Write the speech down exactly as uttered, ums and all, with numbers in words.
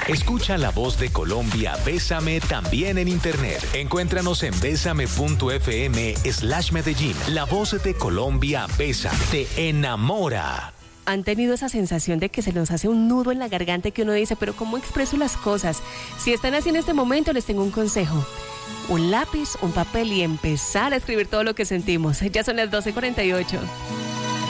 Escucha la voz de Colombia, Bésame, también en internet. Encuéntranos en bésame.fm slash Medellín. La voz de Colombia, Bésame, te enamora. ¿Han tenido esa sensación de que se nos hace un nudo en la garganta y que uno dice, pero ¿cómo expreso las cosas? Si están así en este momento, les tengo un consejo. Un lápiz, un papel y empezar a escribir todo lo que sentimos. Ya son las doce cuarenta y ocho.